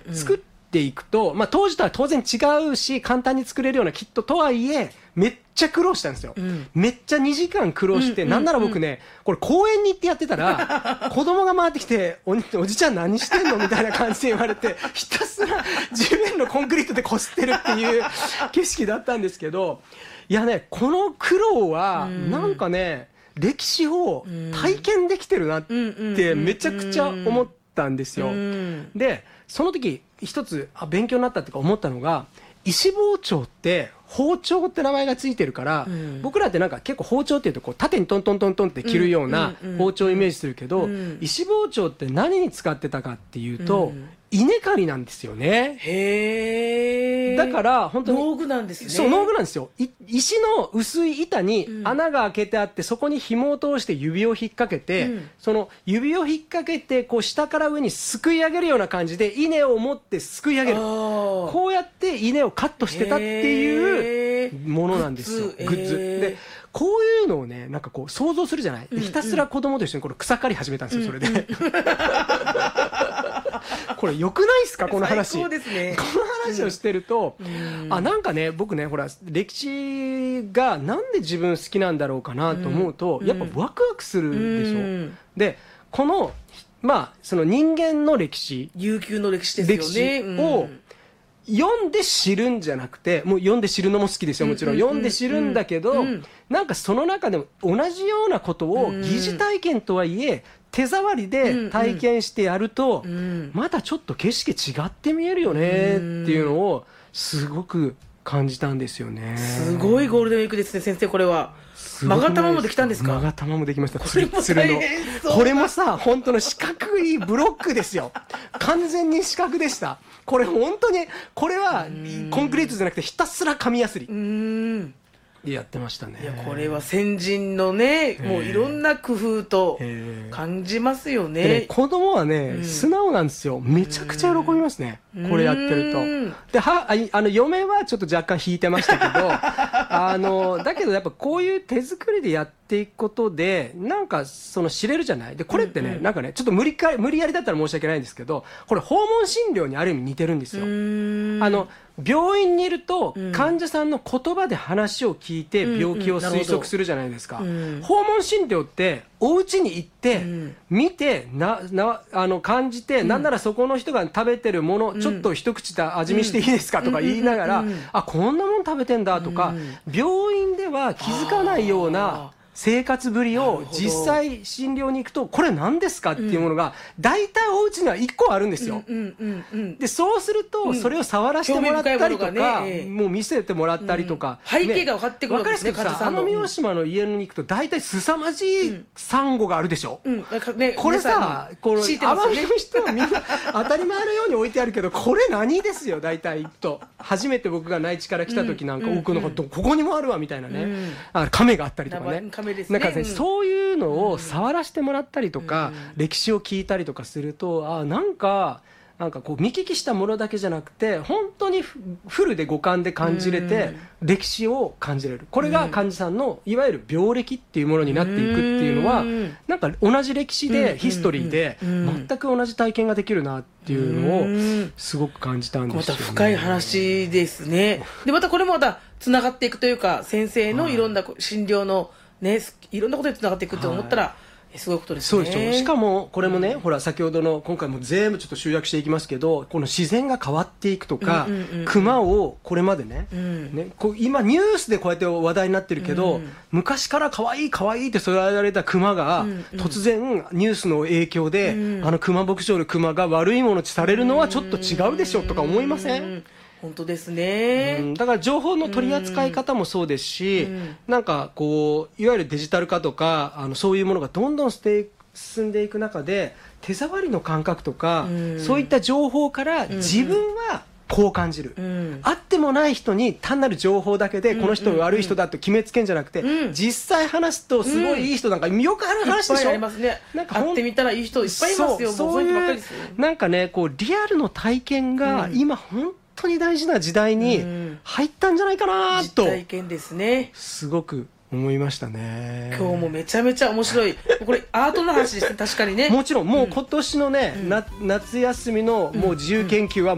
作っていくと、まあ、当時とは当然違うし簡単に作れるようなキットとはいえめっちゃ苦労したんですよ、めっちゃ2時間苦労して、なんなら僕ねこれ公園に行ってやってたら子供が回ってきて おじちゃん何してんのみたいな感じで言われてひたすら地面のコンクリートでこすってるっていう景色だったんですけど、いやねこの苦労はなんかね歴史を体験できてるなってめちゃくちゃ思ったんですよ。でその時一つ勉強になったっていうか思ったのが、石包丁って包丁って名前がついてるから、僕らってなんか結構包丁っていうとこう縦にトントントントンって切るような包丁をイメージするけど、石包丁って何に使ってたかっていうと、稲刈りなんですよね。 へー。 だから本当に農具なんですね。 そう農具なんですよ。石の薄い板に穴が開けてあって、そこに紐を通して指を引っ掛けて、その指を引っ掛けてこう下から上にすくい上げるような感じで稲を持ってすくい上げる、こうやって稲をカットしてたっていうものなんですよ、グッズで。こういうのをねなんかこう想像するじゃない、ひたすら子供と一緒にこれ草刈り始めたんですよ、それでこれ良くないですかこの話。 そうですね。 この話をしてると、なんかね僕ねほら歴史がなんで自分好きなんだろうかなと思うと、やっぱワクワクするでしょ、でこのまあその人間の歴史、 悠久の歴史ですよね、 歴史を読んで知るんじゃなくて、もう読んで知るのも好きですよもちろん、読んで知るんだけど、なんかその中でも同じようなことを疑似体験とはいえ手触りで体験してやると、またちょっと景色違って見えるよねっていうのをすごく感じたんですよね。 すごいゴールデンウィークですね先生。これは勾玉もできたんですか？ 勾玉もできました。 これも大変そう。 これもさ本当の四角いブロックですよ。完全に四角でした。これ本当にこれはコンクリートじゃなくてひたすら紙やすりでやってましたね。 いやこれは先人のねもういろんな工夫と感じますよね。 子供はね、素直なんですよ。めちゃくちゃ喜びますねこれやってると。で嫁はちょっと若干引いてましたけどだけどやっぱこういう手作りでやっていくことでなんかその知れるじゃない。でこれってね、なんかねちょっと無理やりだったら申し訳ないんですけど、これ訪問診療にある意味似てるんですよ。病院にいると患者さんの言葉で話を聞いて病気を推測するじゃないですか。訪問診療ってお家に行って見て感じて、なんならそこの人が食べてるものちょっと一口味見していいですかとか言いながら、あこんなもの食べてんだとか、病院では気づかないような生活ぶりを実際診療に行くとこれ何ですかっていうものが大体お家には1個あるんですよ。でそうするとそれを触らせてもらったりとか、もう見せてもらったりとか、 背景が分かってくるんですね。 奄美大島の家に行くと大体凄まじいサンゴがあるでしょ。これさ奄美の人はみんな当たり前のように置いてあるけどこれ何ですよ大体行くと。初めて僕が内地から来た時なんか奥の方ここにもあるわみたいなね、亀があったりとかね。なんかね、そういうのを触らせてもらったりとか、歴史を聞いたりとかするとなんかこう見聞きしたものだけじゃなくて本当にフルで五感で感じれて歴史を感じれる。これが患者さんのいわゆる病歴っていうものになっていくっていうのはなんか同じ歴史でヒストリーで全く同じ体験ができるなっていうのをすごく感じたんですよね。 また深い話ですね。でまたこれもまたつながっていくというか先生のいろんな診療のね、いろんなことにつながっていくと思ったら、すごいことですね。 そうでしょ。しかもこれもね、ほら先ほどの今回も全部ちょっと集約していきますけど、この自然が変わっていくとか、熊をこれまでね、今ニュースでこうやって話題になってるけど、昔から可愛い可愛いって育てられた熊が、突然ニュースの影響で、熊牧場の熊が悪いものにされるのはちょっと違うでしょとか思いません？ 本当ですね、 だから情報の取り扱い方もそうですし、なんかこういわゆるデジタル化とかそういうものがどんどん進んでいく中で手触りの感覚とか、そういった情報から自分はこう感じる、あってもない人に単なる情報だけでこの人悪い人だと決めつけんじゃなくて、実際話すとすごいいい人なんかよくある話でしょ。 いっぱいありますね。なんか会ってみたらいい人いっぱいいますよ。 そういうなんかねこうリアルの体験が今本当に大事な時代に入ったんじゃないかなと、 体験ですね。 すごく思いましたね。 今日もめちゃめちゃ面白い。これアートの話ですね。確かにね。 もちろんもう今年のね、夏休みのもう自由研究は